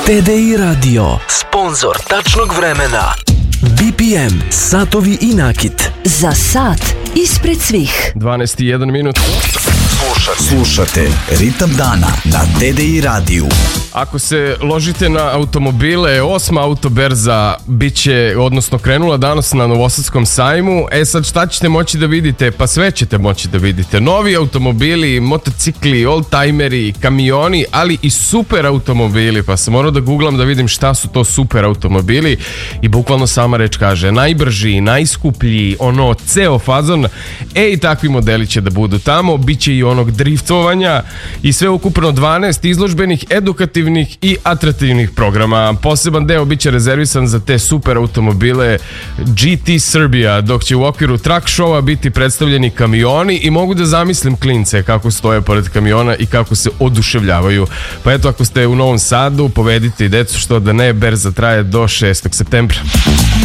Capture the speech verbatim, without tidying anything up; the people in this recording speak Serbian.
T D I Radio, sponzor tačnog vremena. B P M, satovi i nakit. Za sat ispred svih. dvanaest i jedan minut. Slušate Ritam dana na T D I radiju. Ako se ložite na automobile, osma autoberza biće, odnosno krenula danas na Novosadskom sajmu. E sad šta ćete moći da vidite? Pa sve ćete moći da vidite. Novi automobili, motocikli, oldtimeri, kamioni, ali i super automobili. Pa sam morao da googlam da vidim šta su to super automobili i bukvalno sama reč kaže najbrži, najskuplji, ono ceo fazon. E i takvi modeli će da budu tamo. Biće i onog driftovanja i sve ukupno dvanaest izložbenih, edukativnih i atraktivnih programa. Poseban deo biće rezervisan za te super automobile G T Serbia, dok će u okviru truck showa biti predstavljeni kamioni i mogu da zamislim klince kako stoje pored kamiona i kako se oduševljavaju. Pa eto, ako ste u Novom Sadu, povedite i decu, što da ne, berza traje do šestog septembra.